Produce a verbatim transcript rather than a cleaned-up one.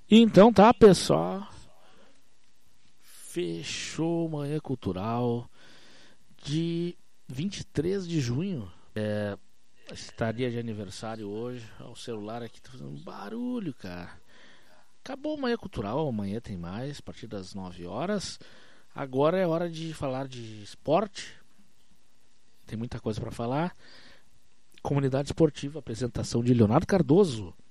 Então tá, pessoal. Fechou Manhã Cultural de vinte e três de junho. É, estaria de aniversário hoje. O celular aqui tá fazendo barulho, cara. Acabou o Manhã Cultural, amanhã tem mais, a partir das nove horas. Agora é hora de falar de esporte. Tem muita coisa para falar. Comunidade Esportiva, apresentação de Leonardo Cardoso.